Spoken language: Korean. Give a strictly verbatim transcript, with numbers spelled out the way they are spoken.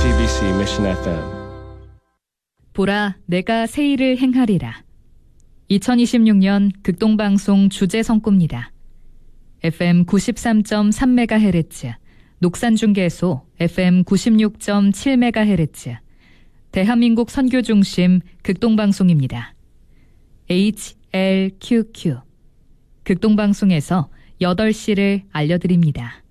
씨비씨 Mission 에프엠. 보라, 내가 새 일을 행하리라. 이천이십육 년 극동방송 주제 선구입니다. 에프엠 구십삼 점 삼 메가헤르츠, 녹산중계소 에프엠 구십육 점 칠 메가헤르츠, 대한민국 선교중심 극동방송입니다. 에이치엘큐큐, 극동방송에서 여덟 시를 알려드립니다.